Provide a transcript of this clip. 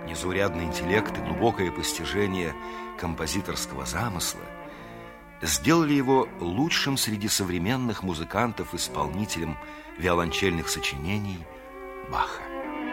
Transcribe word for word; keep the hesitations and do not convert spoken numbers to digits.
Незаурядный интеллект и глубокое постижение композиторского замысла сделали его лучшим среди современных музыкантов исполнителем виолончельных сочинений Баха.